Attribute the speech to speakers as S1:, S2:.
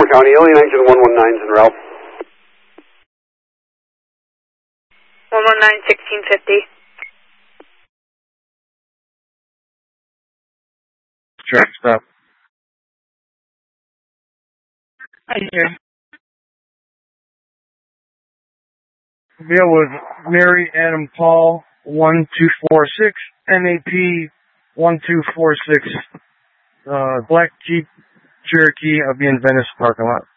S1: Montgomery County, alien engine 119's en route.
S2: 119, 1650.
S3: Track stop.
S2: Hi, sir.
S3: Bill with Mary Adam Paul 1246, MAP 1246, Black Jeep Cherokee. I'll be in Venice parking lot.